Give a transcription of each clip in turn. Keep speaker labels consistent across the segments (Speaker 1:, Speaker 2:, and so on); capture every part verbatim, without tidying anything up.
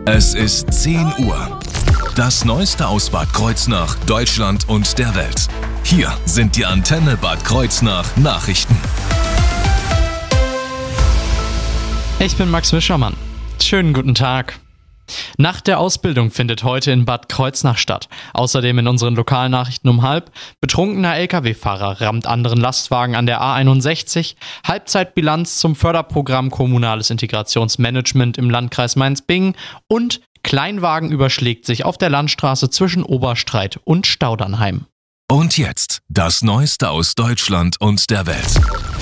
Speaker 1: Es ist zehn Uhr. Das Neueste aus Bad Kreuznach, Deutschland und der Welt. Hier sind die Antenne Bad Kreuznach Nachrichten.
Speaker 2: Ich bin Max Wischermann. Schönen guten Tag. Nacht der Ausbildung findet heute in Bad Kreuznach statt. Außerdem in unseren Lokalnachrichten um halb: betrunkener L K W-Fahrer rammt anderen Lastwagen an der A einundsechzig, Halbzeitbilanz zum Förderprogramm Kommunales Integrationsmanagement im Landkreis Mainz-Bingen und Kleinwagen überschlägt sich auf der Landstraße zwischen Oberstreit und Staudernheim.
Speaker 1: Und jetzt das Neueste aus Deutschland und der Welt.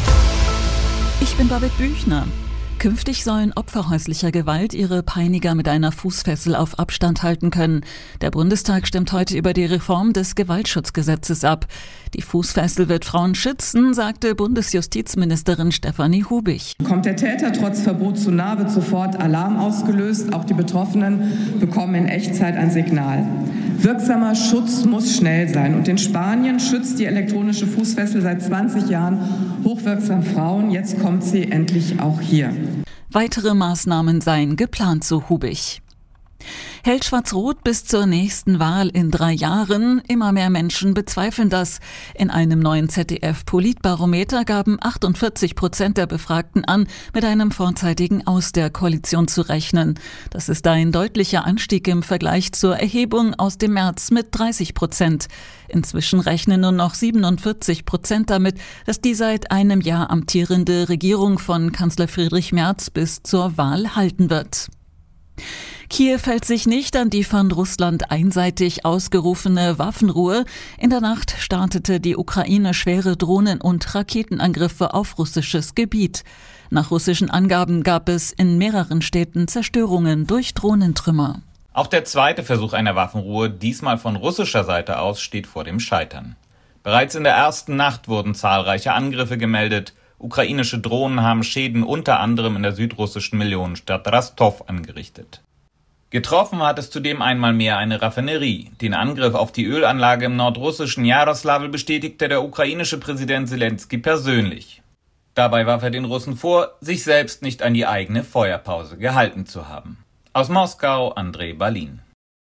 Speaker 3: Ich bin Babette Büchner. Künftig sollen Opfer häuslicher Gewalt ihre Peiniger mit einer Fußfessel auf Abstand halten können. Der Bundestag stimmt heute über die Reform des Gewaltschutzgesetzes ab. Die Fußfessel wird Frauen schützen, sagte Bundesjustizministerin Stefanie Hubich.
Speaker 4: Kommt der Täter trotz Verbot zu nah, wird sofort Alarm ausgelöst. Auch die Betroffenen bekommen in Echtzeit ein Signal. Wirksamer Schutz muss schnell sein. Und in Spanien schützt die elektronische Fußfessel seit zwanzig Jahren hochwirksam Frauen. Jetzt kommt sie endlich auch hier.
Speaker 3: Weitere Maßnahmen seien geplant, so Hubich. Hält Schwarz-Rot bis zur nächsten Wahl in drei Jahren? Immer mehr Menschen bezweifeln das. In einem neuen Z D F-Politbarometer gaben achtundvierzig Prozent der Befragten an, mit einem vorzeitigen Aus der Koalition zu rechnen. Das ist ein deutlicher Anstieg im Vergleich zur Erhebung aus dem März mit dreißig Prozent. Inzwischen rechnen nur noch siebenundvierzig Prozent damit, dass die seit einem Jahr amtierende Regierung von Kanzler Friedrich Merz bis zur Wahl halten wird. Kiew hält sich nicht an die von Russland einseitig ausgerufene Waffenruhe. In der Nacht startete die Ukraine schwere Drohnen- und Raketenangriffe auf russisches Gebiet. Nach russischen Angaben gab es in mehreren Städten Zerstörungen durch Drohnentrümmer.
Speaker 5: Auch der zweite Versuch einer Waffenruhe, diesmal von russischer Seite aus, steht vor dem Scheitern. Bereits in der ersten Nacht wurden zahlreiche Angriffe gemeldet. Ukrainische Drohnen haben Schäden unter anderem in der südrussischen Millionenstadt Rostov angerichtet. Getroffen hat es zudem einmal mehr eine Raffinerie. Den Angriff auf die Ölanlage im nordrussischen Jaroslavl bestätigte der ukrainische Präsident Selenskyj persönlich. Dabei warf er den Russen vor, sich selbst nicht an die eigene Feuerpause gehalten zu haben. Aus Moskau, Andrei Balin.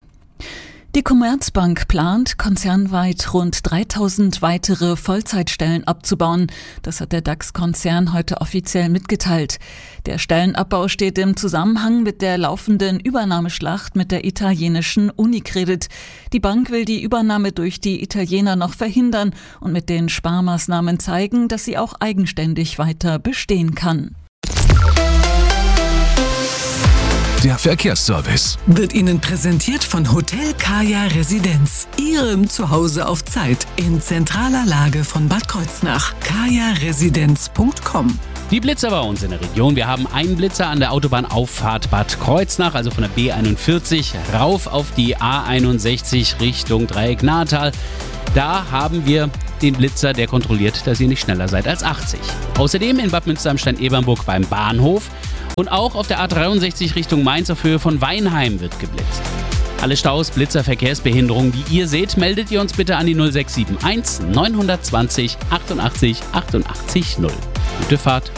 Speaker 3: Die Commerzbank plant, konzernweit rund dreitausend weitere Vollzeitstellen abzubauen. Das hat der DAX-Konzern heute offiziell mitgeteilt. Der Stellenabbau steht im Zusammenhang mit der laufenden Übernahmeschlacht mit der italienischen Unicredit. Die Bank will die Übernahme durch die Italiener noch verhindern und mit den Sparmaßnahmen zeigen, dass sie auch eigenständig weiter bestehen kann.
Speaker 1: Der Verkehrsservice
Speaker 6: wird Ihnen präsentiert von Hotel Kaya Residenz. Ihrem Zuhause auf Zeit in zentraler Lage von Bad Kreuznach. kaya residenz punkt com.
Speaker 7: Die Blitzer bei uns in der Region. Wir haben einen Blitzer an der Autobahnauffahrt Bad Kreuznach, also von der B einundvierzig rauf auf die A einundsechzig Richtung Dreieck Nahetal. Da haben wir den Blitzer, der kontrolliert, dass ihr nicht schneller seid als achtzig. Außerdem in Bad Münster am Stein-Ebernburg beim Bahnhof. Und auch auf der A dreiundsechzig Richtung Mainz auf Höhe von Weinheim wird geblitzt. Alle Staus, Blitzer, Verkehrsbehinderungen, die ihr seht, meldet ihr uns bitte an die null sechs sieben eins neun zwei null achtundachtzig achtundachtzig null. Gute Fahrt.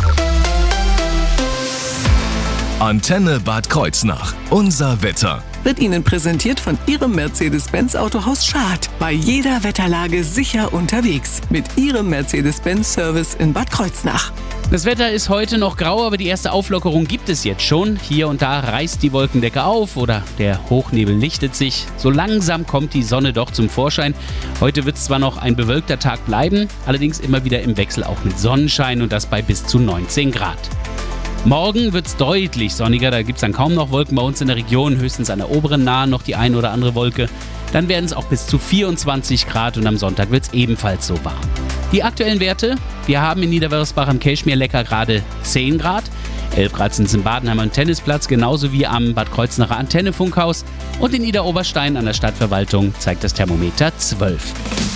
Speaker 1: Antenne Bad Kreuznach. Unser Wetter.
Speaker 6: Wird Ihnen präsentiert von Ihrem Mercedes-Benz Autohaus Schad. Bei jeder Wetterlage sicher unterwegs. Mit Ihrem Mercedes-Benz-Service in Bad Kreuznach.
Speaker 7: Das Wetter ist heute noch grau, aber die erste Auflockerung gibt es jetzt schon. Hier und da reißt die Wolkendecke auf oder der Hochnebel lichtet sich. So langsam kommt die Sonne doch zum Vorschein. Heute wird es zwar noch ein bewölkter Tag bleiben, allerdings immer wieder im Wechsel auch mit Sonnenschein und das bei bis zu neunzehn Grad. Morgen wird es deutlich sonniger, da gibt es dann kaum noch Wolken bei uns in der Region, höchstens an der oberen Nahe noch die ein oder andere Wolke. Dann werden es auch bis zu vierundzwanzig Grad und am Sonntag wird es ebenfalls so warm. Die aktuellen Werte: Wir haben in Niederwörsbach am Kelchmeerlecker gerade zehn Grad, elf Grad sind es im Badenheimer Tennisplatz, genauso wie am Bad Kreuznacher Antennefunkhaus und in Idar-Oberstein an der Stadtverwaltung zeigt das Thermometer zwölf.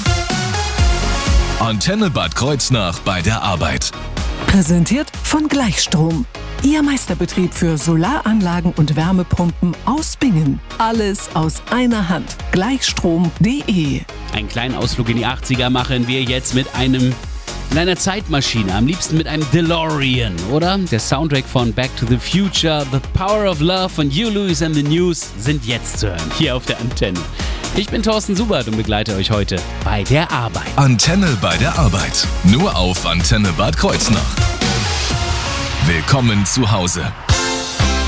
Speaker 1: Antenne Bad Kreuznach bei der Arbeit.
Speaker 6: Präsentiert von Gleichstrom. Ihr Meisterbetrieb für Solaranlagen und Wärmepumpen aus Bingen. Alles aus einer Hand. Gleichstrom punkt de.
Speaker 7: Einen kleinen Ausflug in die achtziger machen wir jetzt mit einem In einer Zeitmaschine, am liebsten mit einem DeLorean, oder? Der Soundtrack von Back to the Future, The Power of Love von Huey Lewis and the News sind jetzt zu hören, hier auf der Antenne. Ich bin Thorsten Subert und begleite euch heute bei der Arbeit.
Speaker 1: Antenne bei der Arbeit. Nur auf Antenne Bad Kreuznach. Willkommen zu Hause.